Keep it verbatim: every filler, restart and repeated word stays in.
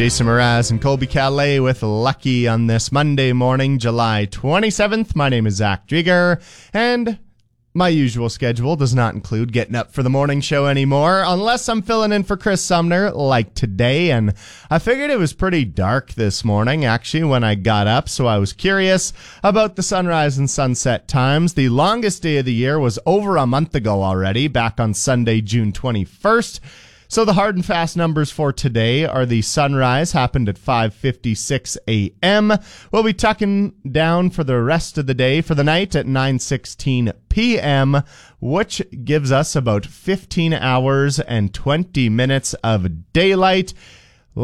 Jason Mraz and Colby Calais with Lucky on this Monday morning, July twenty-seventh. My name is Zach Drieger, and my usual schedule does not include getting up for the morning show anymore, unless I'm filling in for Chris Sumner like today. And I figured it was pretty dark this morning, actually, when I got up, so I was curious about the sunrise and sunset times. The longest day of the year was over a month ago already, back on Sunday, June twenty-first. So the hard and fast numbers for today are the sunrise happened at five fifty-six a.m. We'll be tucking down for the rest of the day for the night at nine sixteen p.m., which gives us about fifteen hours and twenty minutes of daylight.